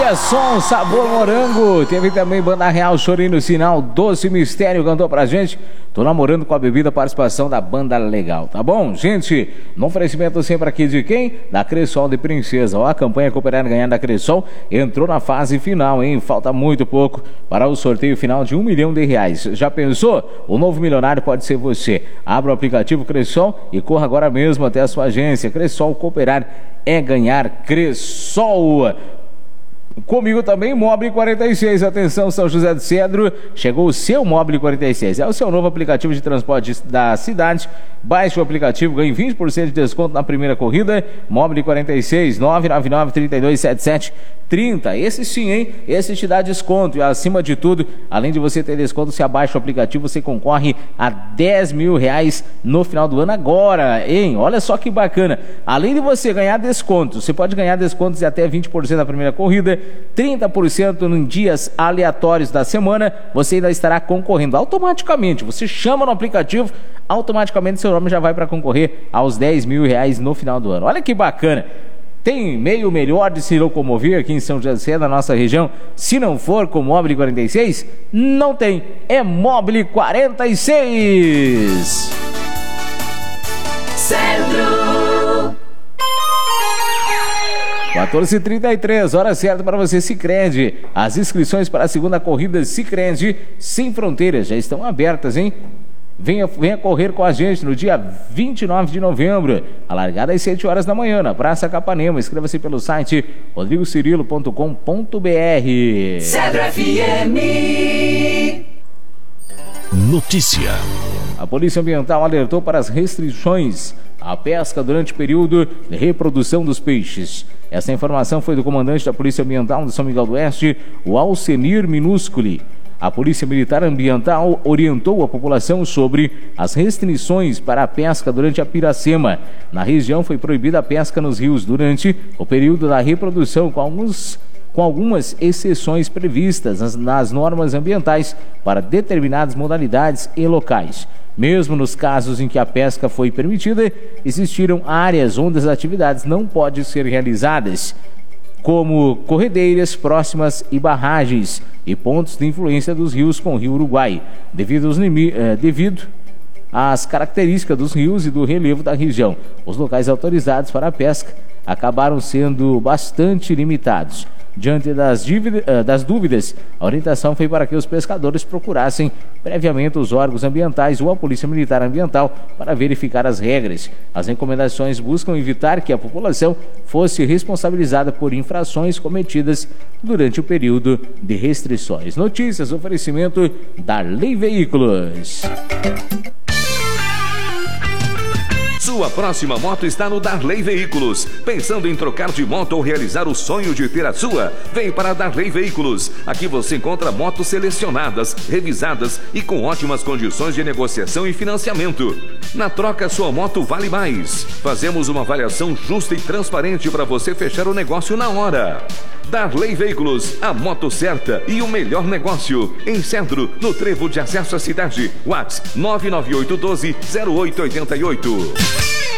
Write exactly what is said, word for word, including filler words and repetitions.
é som, sabor morango. Teve também Banda Real, Chorinho no Sinal, Doce Mistério cantou pra gente. Tô namorando com a bebida, participação da Banda Legal, tá bom? Gente, no oferecimento sempre aqui de quem? Da Cressol de Princesa. Ó, a campanha Cooperar Ganhar da Cressol entrou na fase final, hein? Falta muito pouco para o sorteio final de um milhão de reais. Já pensou? O novo milionário pode ser você. Abra o aplicativo Cressol e corra agora mesmo até a sua agência. Cressol, Cooperar é ganhar. Cressol. Comigo também, Mobile quarenta e seis. Atenção, São José do Cedro, chegou o seu Mobile quarenta e seis. É o seu novo aplicativo de transporte da cidade. Baixe o aplicativo, ganhe vinte por cento de desconto na primeira corrida. Mobile quarenta e seis, nove nove nove, três dois sete sete, trinta. Esse sim, hein? Esse te dá desconto. E acima de tudo, além de você ter desconto, se abaixa o aplicativo, você concorre a dez mil reais no final do ano agora, hein? Olha só que bacana. Além de você ganhar desconto, você pode ganhar descontos de até vinte por cento na primeira corrida, trinta por cento em dias aleatórios da semana. Você ainda estará concorrendo automaticamente. Você chama no aplicativo, automaticamente seu nome já vai para concorrer aos dez mil reais no final do ano. Olha que bacana. Tem meio melhor de se locomover aqui em São José do Cedro, na nossa região. Se não for com Mobile quarenta e seis, não tem. É Mobile quarenta e seis. Cedro. quatorze e trinta e três, hora certa para você, Sicredi. As inscrições para a segunda corrida Sicredi Sem Fronteiras já estão abertas, hein? Venha, venha correr com a gente no dia vinte e nove de novembro. A largada às sete horas da manhã, na Praça Capanema. Inscreva-se pelo site rodrigo cirilo ponto com ponto br. Cedro F M. Notícia. A Polícia Ambiental alertou para as restrições à pesca durante o período de reprodução dos peixes. Essa informação foi do comandante da Polícia Ambiental de São Miguel do Oeste, o Alcenir Minusculi. A Polícia Militar Ambiental orientou a população sobre as restrições para a pesca durante a Piracema. Na região foi proibida a pesca nos rios durante o período da reprodução, com alguns com algumas exceções previstas nas, nas normas ambientais para determinadas modalidades e locais. Mesmo nos casos em que a pesca foi permitida, existiram áreas onde as atividades não podem ser realizadas, como corredeiras próximas e barragens e pontos de influência dos rios com o Rio Uruguai, devido, aos limi- eh, devido às características dos rios e do relevo da região. Os locais autorizados para a pesca acabaram sendo bastante limitados. Diante das, dívida, das dúvidas, a orientação foi para que os pescadores procurassem previamente os órgãos ambientais ou a Polícia Militar Ambiental para verificar as regras. As recomendações buscam evitar que a população fosse responsabilizada por infrações cometidas durante o período de restrições. Notícias, oferecimento da Lei Veículos. Sua próxima moto está no Darley Veículos. Pensando em trocar de moto ou realizar o sonho de ter a sua? Vem para a Darley Veículos. Aqui você encontra motos selecionadas, revisadas e com ótimas condições de negociação e financiamento. Na troca, sua moto vale mais. Fazemos uma avaliação justa e transparente para você fechar o negócio na hora. Darley Veículos, a moto certa e o melhor negócio. Em Cedro, no trevo de acesso à cidade. WhatsApp nove nove oito um dois zero oito oito oito.